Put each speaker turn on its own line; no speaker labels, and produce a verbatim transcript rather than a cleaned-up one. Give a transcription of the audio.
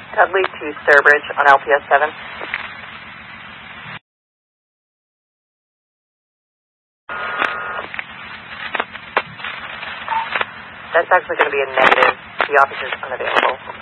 Dudley to Sturbridge on L P S seven. That's actually going to be a negative. The officer's unavailable.